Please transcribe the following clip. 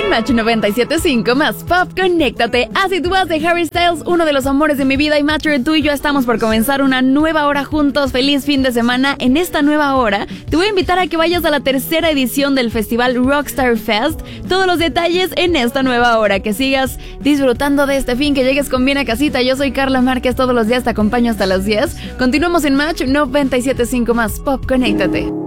Match 97.5 más Pop, conéctate. Acid Was de Harry Styles, uno de los amores de mi vida, y Matcher, tú y yo estamos por comenzar una nueva hora juntos. Feliz fin de semana. En esta nueva hora te voy a invitar a que vayas a la tercera edición del festival Rockstar Fest. Todos los detalles en esta nueva hora. Que sigas disfrutando de este fin, que llegues con bien a casita. Yo soy Carla Márquez, todos los días te acompaño hasta las 10. Continuamos en Match 97.5 más Pop, conéctate.